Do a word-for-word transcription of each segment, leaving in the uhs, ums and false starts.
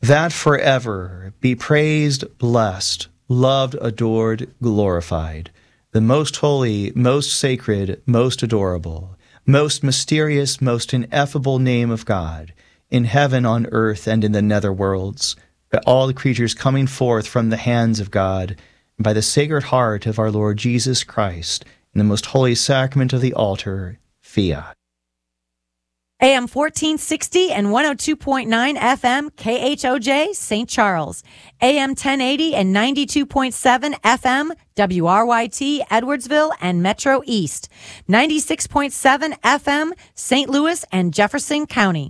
that forever be praised, blessed, loved, adored, glorified, the most holy, most sacred, most adorable, most mysterious, most ineffable name of God, in heaven, on earth, and in the nether worlds, by all the creatures coming forth from the hands of God, and by the sacred heart of our Lord Jesus Christ, in the most holy sacrament of the altar, fiat. A M fourteen sixty and one oh two point nine F M K H O J Saint Charles, A M ten eighty and ninety-two point seven F M W R Y T Edwardsville and Metro East, ninety-six point seven F M Saint Louis and Jefferson County.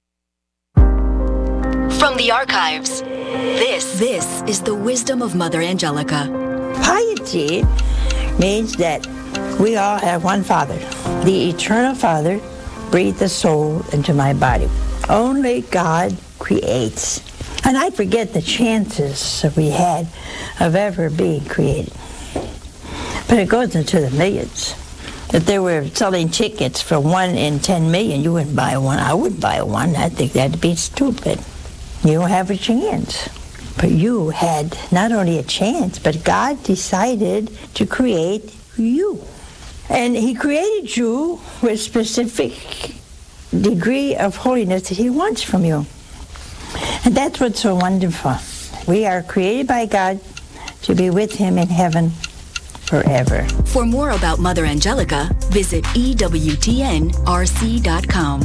From the archives, this this is the wisdom of Mother Angelica. Piety means that we all have one Father. The Eternal Father breathed the soul into my body. Only God creates. And I forget the chances that we had of ever being created. But it goes into the millions. If they were selling tickets for one in ten million, you wouldn't buy one. I wouldn't buy one. I think that'd be stupid. You don't have a chance. But you had not only a chance, but God decided to create you. And he created you with specific degree of holiness that he wants from you. And that's what's so wonderful. We are created by God to be with him in heaven forever. For more about Mother Angelica, visit E W T N R C dot com.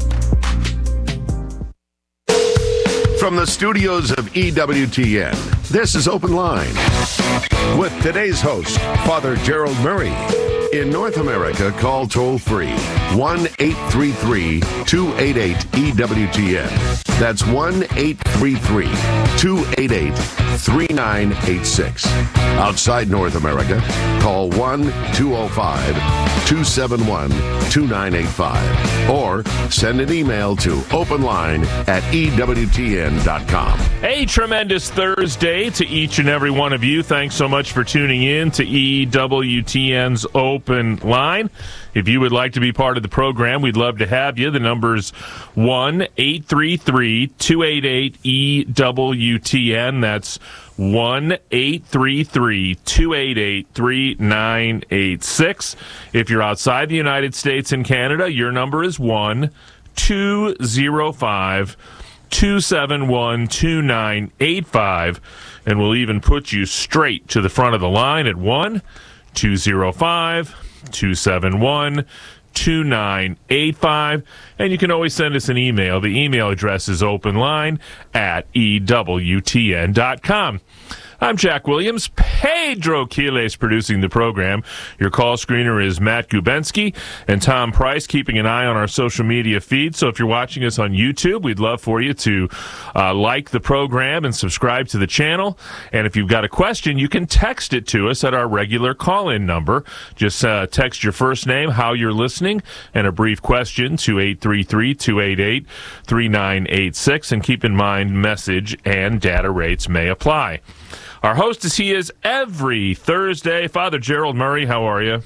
From the studios of E W T N, this is Open Line with today's host, Father Gerald Murray. In North America, call toll-free one eight three three, two eight eight, E W T N. That's one eight three three, two eight eight, three nine eight six. Outside North America, call one two oh five, two seven one, two nine eight five or send an email to openline at E W T N dot com. A tremendous Thursday to each and every one of you. Thanks so much for tuning in to E W T N's Open Line. If you would like to be part of the program, we'd love to have you. The number's one eight three three, two eight eight, E W T N. That's one eight three three, two eight eight, three nine eight six. If you're outside the United States and Canada, your number is one two oh five, two seven one, two nine eight five. And we'll even put you straight to the front of the line at one two oh five, two seven one, two nine eight five. And you can always send us an email. The email address is openline at E W T N dot com. I'm Jack Williams. Pedro Quiles producing the program. Your call screener is Matt Gubensky and Tom Price keeping an eye on our social media feed. So if you're watching us on YouTube, we'd love for you to uh, like the program and subscribe to the channel. And if you've got a question, you can text it to us at our regular call-in number. Just uh, text your first name, how you're listening, and a brief question to eight three three, two eight eight, three nine eight six. And keep in mind, message and data rates may apply. Our host as he is every Thursday, Father Gerald Murray. How are you?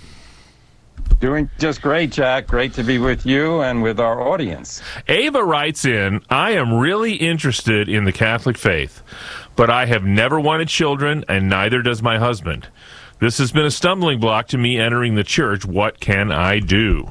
Doing just great, Jack. Great to be with you and with our audience. Ava writes in, I am really interested in the Catholic faith, but I have never wanted children, and neither does my husband. This has been a stumbling block to me entering the church. What can I do?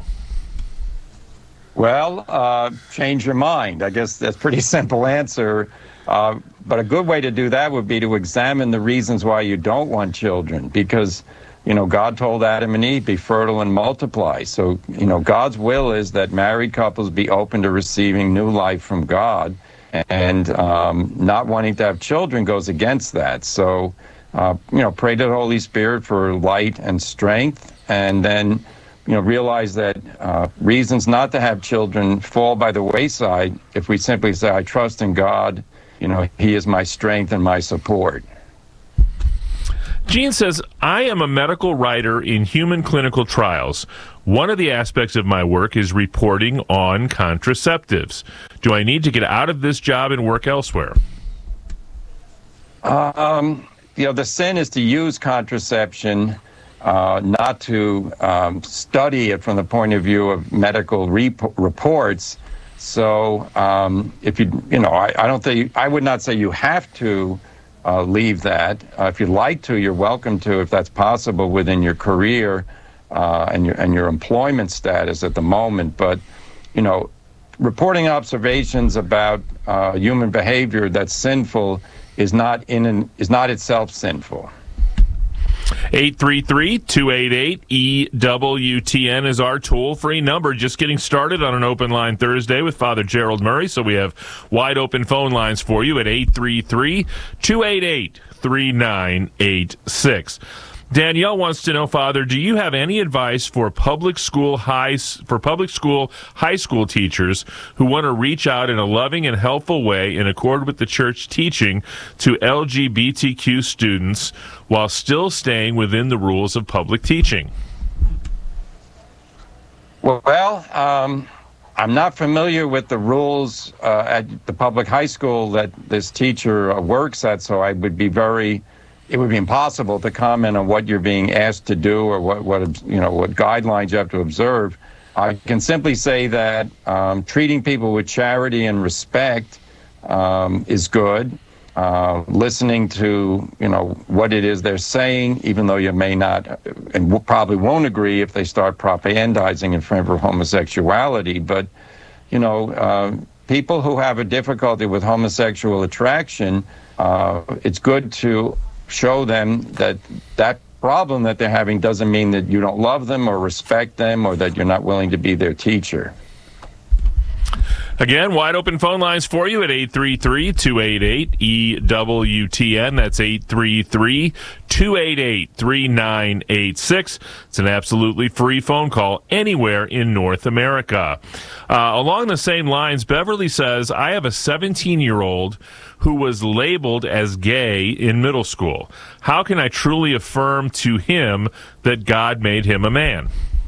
Well, uh, change your mind. I guess that's a pretty simple answer. Uh, but a good way to do that would be to examine the reasons why you don't want children, because, you know, God told Adam and Eve, be fertile and multiply. So, you know, God's will is that married couples be open to receiving new life from God, and um, not wanting to have children goes against that. So, uh, you know, pray to the Holy Spirit for light and strength, and then, you know, realize that uh, reasons not to have children fall by the wayside if we simply say, I trust in God. You know, he is my strength and my support. Jean says, I am a medical writer in human clinical trials. One of the aspects of my work is reporting on contraceptives. Do I need to get out of this job and work elsewhere? Um, you know, the sin is to use contraception, uh, not to um, study it from the point of view of medical rep- reports. So um, if you, you know, I, I don't think, I would not say you have to uh, leave that. Uh, if you'd like to, you're welcome to, if that's possible within your career uh, and your and your employment status at the moment. But, you know, reporting observations about uh, human behavior that's sinful is not in an, is not itself sinful. eight three three, two eight eight, E W T N is our toll-free number. Just getting started on an open line Thursday with Father Gerald Murray, so we have wide open phone lines for you at eight three three, two eight eight, three nine eight six. Danielle wants to know, Father, do you have any advice for public school high for public school high school teachers who want to reach out in a loving and helpful way in accord with the church teaching to L G B T Q students while still staying within the rules of public teaching? Well, um, I'm not familiar with the rules uh, at the public high school that this teacher uh, works at, so I would be very it would be impossible to comment on what you're being asked to do or what, what you know, what guidelines you have to observe. I can simply say that um, treating people with charity and respect um, is good. Uh, listening to, you know, what it is they're saying, even though you may not and w- probably won't agree if they start propagandizing in favor of homosexuality. But, you know, uh, people who have a difficulty with homosexual attraction, uh, it's good to show them that that problem that they're having doesn't mean that you don't love them or respect them or that you're not willing to be their teacher. Again, wide open phone lines for you at eight three three, two eight eight, E W T N. That's eight three three, two eight eight, three nine eight six. It's an absolutely free phone call anywhere in North America. Uh, along the same lines, Beverly says, I have a seventeen-year-old who was labeled as gay in middle school. How can I truly affirm to him that God made him a man?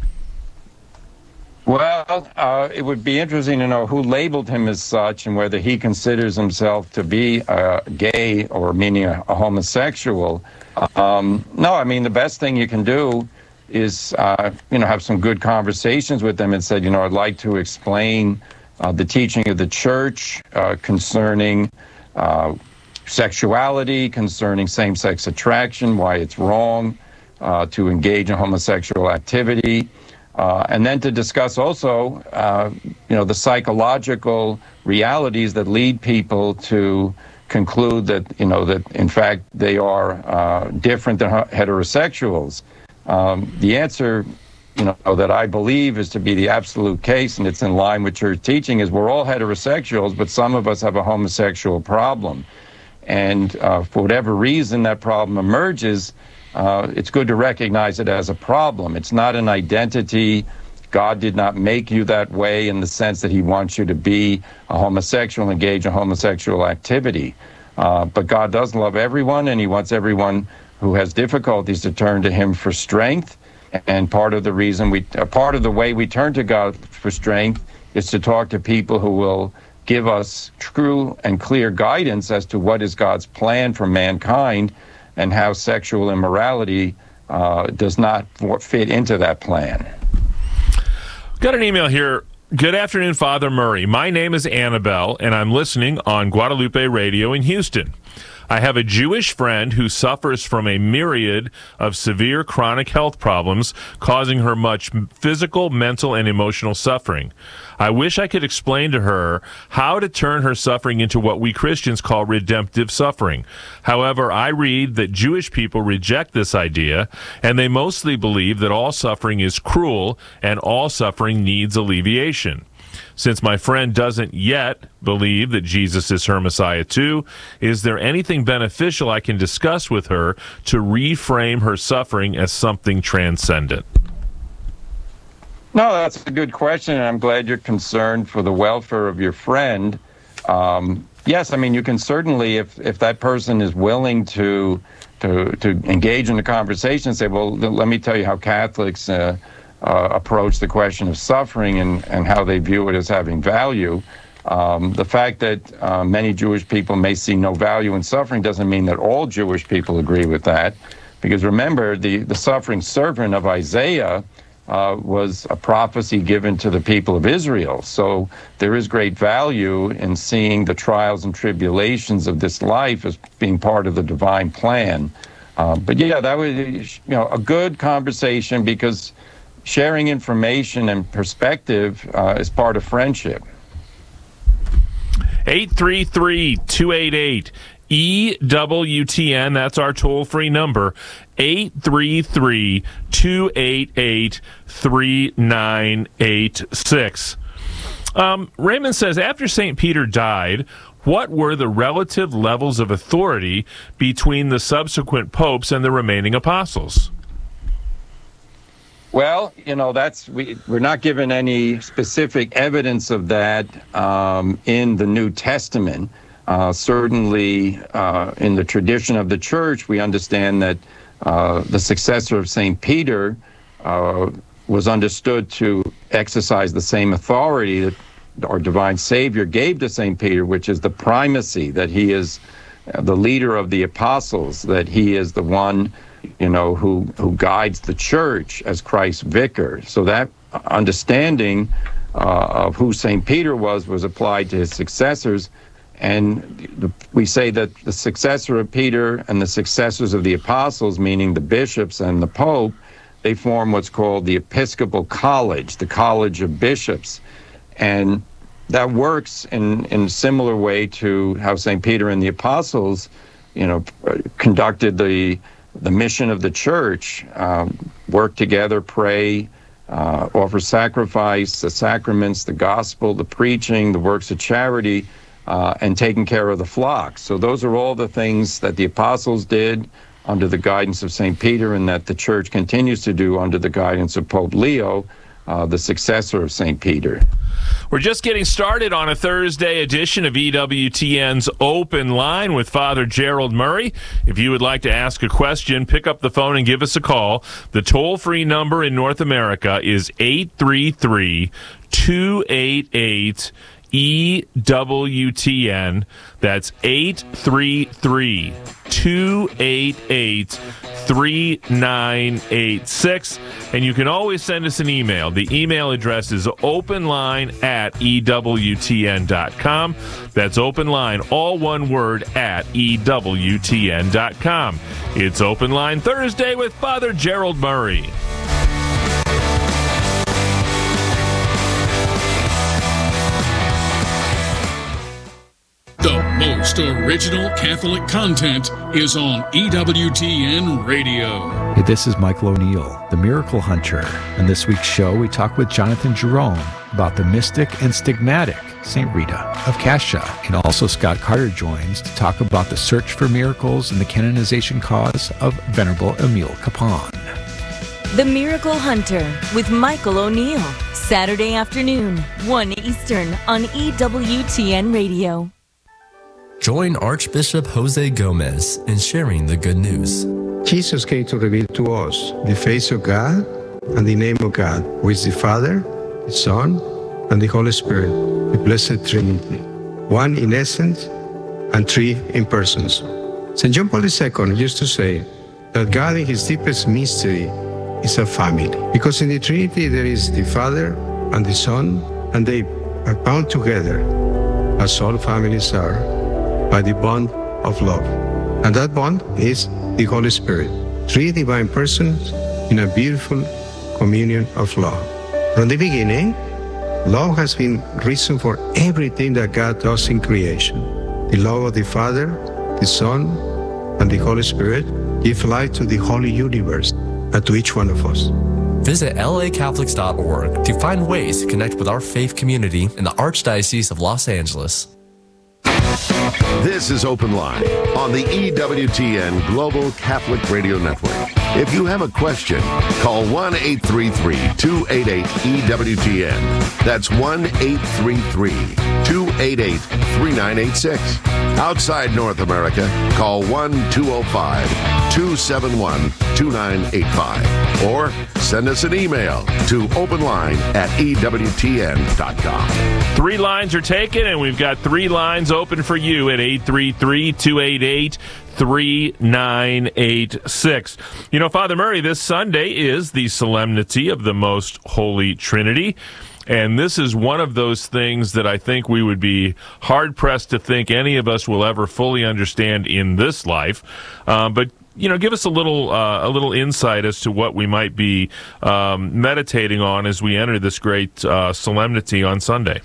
Well, uh, it would be interesting to know who labeled him as such and whether he considers himself to be uh, gay or meaning a, a homosexual. Um, no, I mean, the best thing you can do is, uh, you know, have some good conversations with them and said, you know, I'd like to explain uh, the teaching of the church uh, concerning uh, sexuality, concerning same-sex attraction, why it's wrong uh, to engage in homosexual activity. Uh, and then to discuss also, uh, you know, the psychological realities that lead people to conclude that, you know, that in fact they are uh, different than heterosexuals. Um, the answer, you know, that I believe is to be the absolute case, and it's in line with church teaching, is we're all heterosexuals, but some of us have a homosexual problem. And uh, for whatever reason that problem emerges, Uh, it's good to recognize it as a problem. It's not an identity. God did not make you that way in the sense that he wants you to be a homosexual, engage in homosexual activity. Uh, but God does love everyone, and he wants everyone who has difficulties to turn to him for strength. And part of the reason we, uh, part of the way we turn to God for strength is to talk to people who will give us true and clear guidance as to what is God's plan for mankind and how sexual immorality uh, does not fit into that plan. Got an email here. Good afternoon, Father Murray. My name is Annabelle, and I'm listening on Guadalupe Radio in Houston. I have a Jewish friend who suffers from a myriad of severe chronic health problems, causing her much physical, mental, and emotional suffering. I wish I could explain to her how to turn her suffering into what we Christians call redemptive suffering. However, I read that Jewish people reject this idea, and they mostly believe that all suffering is cruel and all suffering needs alleviation. Since my friend doesn't yet believe that Jesus is her Messiah too, is there anything beneficial I can discuss with her to reframe her suffering as something transcendent? No, that's a good question, and I'm glad you're concerned for the welfare of your friend. Um, yes, I mean, you can certainly, if if that person is willing to to to engage in the conversation, say, well, let me tell you how Catholics uh, uh, approach the question of suffering and, and how they view it as having value. Um, the fact that uh, many Jewish people may see no value in suffering doesn't mean that all Jewish people agree with that. Because remember, the, the suffering servant of Isaiah uh, was a prophecy given to the people of Israel. So there is great value in seeing the trials and tribulations of this life as being part of the divine plan. Uh, but yeah, that was, you know, a good conversation, because sharing information and perspective uh, is part of friendship. eight three three, two eight eight, E W T N, that's our toll-free number, eight three three, two eight eight, three nine eight six. Um, Raymond says, after Saint Peter died, what were the relative levels of authority between the subsequent popes and the remaining apostles? Well, you know, that's we, we're not given any specific evidence of that um, in the New Testament. Uh, certainly, uh, in the tradition of the church, we understand that uh, the successor of Saint Peter uh, was understood to exercise the same authority that our divine Savior gave to Saint Peter, which is the primacy, that he is the leader of the apostles, that he is the one, you know, who, who guides the church as Christ's vicar. So that understanding uh, of who Saint Peter was was applied to his successors. And the, we say that the successor of Peter and the successors of the apostles, meaning the bishops and the pope, they form what's called the Episcopal College, the College of Bishops. And that works in, in a similar way to how Saint Peter and the apostles, you know, conducted the the mission of the church, um, work together, pray, uh, offer sacrifice, the sacraments, the gospel, the preaching, the works of charity, uh, and taking care of the flock. So those are all the things that the apostles did under the guidance of Saint Peter, and that the church continues to do under the guidance of Pope Leo, uh, the successor of Saint Peter. We're just getting started on a Thursday edition of E W T N's Open Line with Father Gerald Murray. If you would like to ask a question, pick up the phone and give us a call. The toll-free number in North America is eight three three, two eight eight, E W T N. That's eight three three, two eight eight, three nine eight six. And you can always send us an email. The email address is openline at E W T N dot com. That's openline, all one word, at E W T N dot com. It's Open Line Thursday with Father Gerald Murray. The most original Catholic content is on E W T N Radio. Hey, this is Michael O'Neill, the Miracle Hunter. On this week's show, we talk with Jonathan Jerome about the mystic and stigmatic Saint Rita of Cascia. And also Scott Carter joins to talk about the search for miracles and the canonization cause of Venerable Emile Capon. The Miracle Hunter with Michael O'Neill. Saturday afternoon, one Eastern on E W T N Radio. Join Archbishop Jose Gomez in sharing the good news. Jesus came to reveal to us the face of God and the name of God, who is the Father, the Son, and the Holy Spirit, the Blessed Trinity, one in essence and three in persons. Saint John Paul the Second used to say that God in his deepest mystery is a family, because in the Trinity there is the Father and the Son, and they are bound together, as all families are, by the bond of love. And that bond is the Holy Spirit. Three divine persons in a beautiful communion of love. From the beginning, love has been reason for everything that God does in creation. The love of the Father, the Son, and the Holy Spirit give life to the holy universe and to each one of us. Visit L A Catholics dot org to find ways to connect with our faith community in the Archdiocese of Los Angeles. This is Open Line on the E W T N Global Catholic Radio Network. If you have a question, call one eight three three, two eight eight, E W T N. That's one eight three three, two eight eight, three nine eight six. Outside North America, call one two zero five, two seven one, two nine eight five. Or send us an email to openline at E W T N dot com. Three lines are taken, and we've got three lines open for you at eight three three, two eight eight, three nine eight six. You know, Father Murray, this Sunday is the Solemnity of the Most Holy Trinity. And this is one of those things that I think we would be hard-pressed to think any of us will ever fully understand in this life. Uh, but, you know, give us a little uh, a little insight as to what we might be um, meditating on as we enter this great uh, solemnity on Sunday.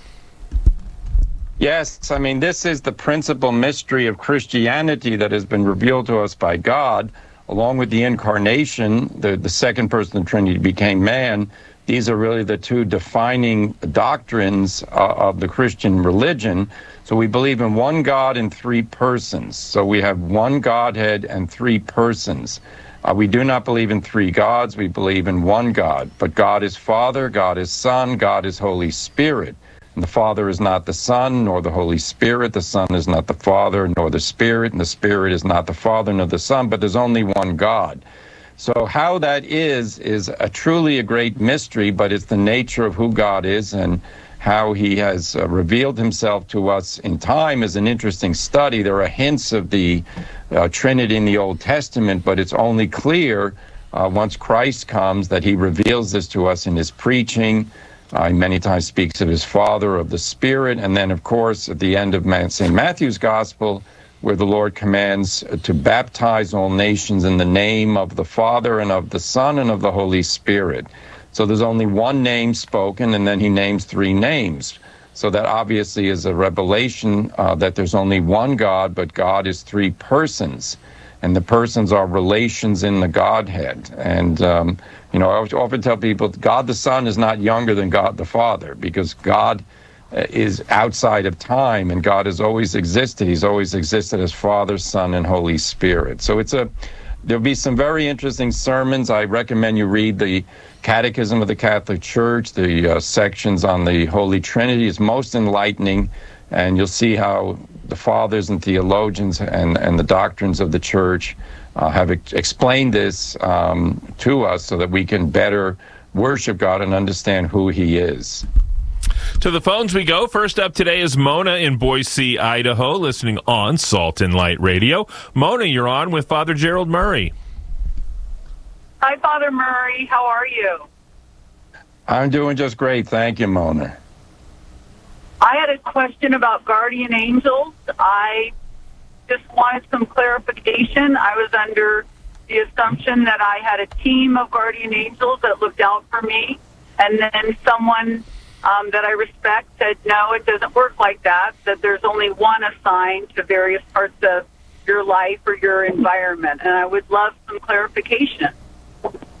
Yes, I mean, this is the principal mystery of Christianity that has been revealed to us by God, along with the incarnation. The, the second person of the Trinity became man. These are really the two defining doctrines uh, of the Christian religion. So we believe in one God in three persons. So we have one Godhead and three persons. Uh, we do not believe in three gods. We believe in one God. But God is Father, God is Son, God is Holy Spirit. And the Father is not the Son, nor the Holy Spirit. The Son is not the Father, nor the Spirit. And the Spirit is not the Father, nor the Son. But there's only one God. So how that is, is a truly a great mystery, but it's the nature of who God is and how he has uh, revealed himself to us in time is an interesting study. There are hints of the uh, Trinity in the Old Testament, but it's only clear uh, once Christ comes that he reveals this to us in his preaching. Uh, he many times speaks of his Father, of the Spirit, and then, of course, at the end of Saint Matthew's Gospel, where the Lord commands to baptize all nations in the name of the Father and of the Son and of the Holy Spirit. So there's only one name spoken, and then he names three names. So that obviously is a revelation uh, that there's only one God, but God is three persons. And the persons are relations in the Godhead. And, um, you know, I often tell people God the Son is not younger than God the Father, because God is outside of time, and God has always existed. He's always existed as Father, Son, and Holy Spirit. So it's a there'll be some very interesting sermons. I recommend you read the Catechism of the Catholic Church. The uh, sections on the Holy Trinity is most enlightening, and you'll see how the fathers and theologians and, and the doctrines of the Church uh, have ex- explained this um, to us so that we can better worship God and understand who he is. To the phones we go. First up today is Mona in Boise, Idaho, listening on Salt and Light Radio. Mona, you're on with Father Gerald Murray. Hi, Father Murray. How are you? I'm doing just great. Thank you, Mona. I had a question about guardian angels. I just wanted some clarification. I was under the assumption that I had a team of guardian angels that looked out for me, and then someone Um, that I respect said, no, it doesn't work like that, that there's only one assigned to various parts of your life or your environment. And I would love some clarification.